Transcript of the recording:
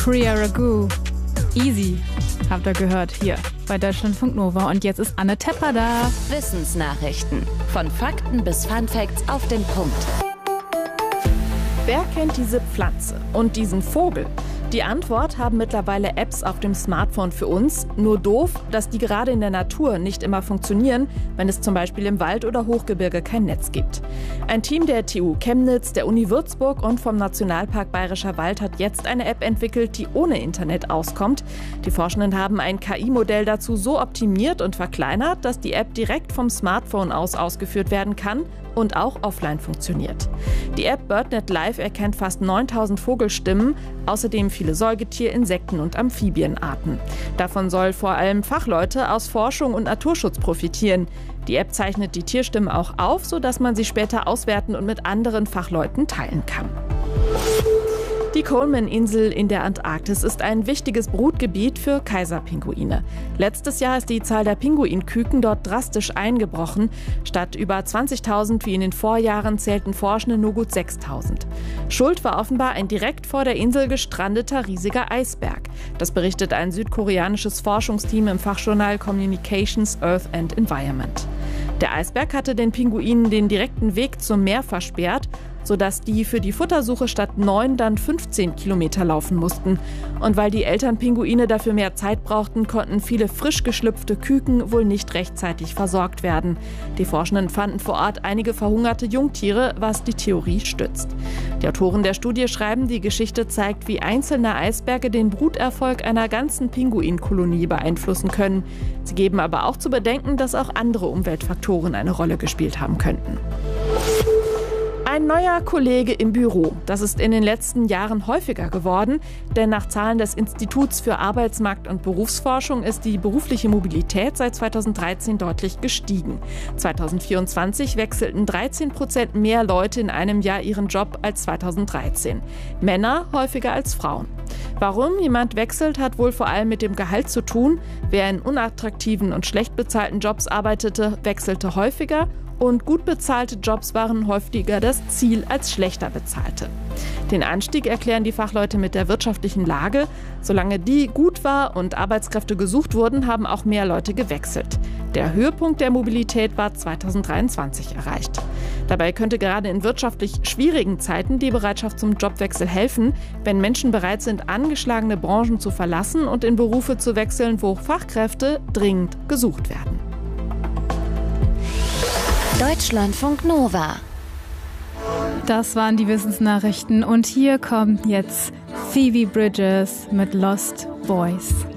Priya Raghu. Easy, habt ihr gehört, hier bei Deutschlandfunk Nova. Und jetzt ist Anne Tepper da. Wissensnachrichten. Von Fakten bis Funfacts auf den Punkt. Wer kennt diese Pflanze und diesen Vogel? Die Antwort haben mittlerweile Apps auf dem Smartphone für uns. Nur doof, dass die gerade in der Natur nicht immer funktionieren, wenn es zum Beispiel im Wald oder Hochgebirge kein Netz gibt. Ein Team der TU Chemnitz, der Uni Würzburg und vom Nationalpark Bayerischer Wald hat jetzt eine App entwickelt, die ohne Internet auskommt. Die Forschenden haben ein KI-Modell dazu so optimiert und verkleinert, dass die App direkt vom Smartphone aus ausgeführt werden kann und auch offline funktioniert. Die App BirdNet Live erkennt fast 9000 Vogelstimmen, außerdem viele Säugetier-, Insekten- und Amphibienarten. Davon soll vor allem Fachleute aus Forschung und Naturschutz profitieren. Die App zeichnet die Tierstimmen auch auf, sodass man sie später auswerten und mit anderen Fachleuten teilen kann. Die Coleman-Insel in der Antarktis ist ein wichtiges Brutgebiet für Kaiserpinguine. Letztes Jahr ist die Zahl der Pinguinküken dort drastisch eingebrochen. Statt über 20.000 wie in den Vorjahren zählten Forschende nur gut 6.000. Schuld war offenbar ein direkt vor der Insel gestrandeter riesiger Eisberg. Das berichtet ein südkoreanisches Forschungsteam im Fachjournal Communications, Earth and Environment. Der Eisberg hatte den Pinguinen den direkten Weg zum Meer versperrt, sodass die für die Futtersuche statt 9 dann 15 Kilometer laufen mussten. Und weil die Elternpinguine dafür mehr Zeit brauchten, konnten viele frisch geschlüpfte Küken wohl nicht rechtzeitig versorgt werden. Die Forschenden fanden vor Ort einige verhungerte Jungtiere, was die Theorie stützt. Die Autoren der Studie schreiben, die Geschichte zeigt, wie einzelne Eisberge den Bruterfolg einer ganzen Pinguinkolonie beeinflussen können. Sie geben aber auch zu bedenken, dass auch andere Umweltfaktoren eine Rolle gespielt haben könnten. Ein neuer Kollege im Büro. Das ist in den letzten Jahren häufiger geworden, denn nach Zahlen des Instituts für Arbeitsmarkt- und Berufsforschung ist die berufliche Mobilität seit 2013 deutlich gestiegen. 2024 wechselten 13% mehr Leute in einem Jahr ihren Job als 2013. Männer häufiger als Frauen. Warum jemand wechselt, hat wohl vor allem mit dem Gehalt zu tun. Wer in unattraktiven und schlecht bezahlten Jobs arbeitete, wechselte häufiger. Und gut bezahlte Jobs waren häufiger das Ziel als schlechter bezahlte. Den Anstieg erklären die Fachleute mit der wirtschaftlichen Lage. Solange die gut war und Arbeitskräfte gesucht wurden, haben auch mehr Leute gewechselt. Der Höhepunkt der Mobilität war 2023 erreicht. Dabei könnte gerade in wirtschaftlich schwierigen Zeiten die Bereitschaft zum Jobwechsel helfen, wenn Menschen bereit sind, angeschlagene Branchen zu verlassen und in Berufe zu wechseln, wo Fachkräfte dringend gesucht werden. Deutschlandfunk Nova. Das waren die Wissensnachrichten und hier kommt jetzt Phoebe Bridgers mit Lost Boys.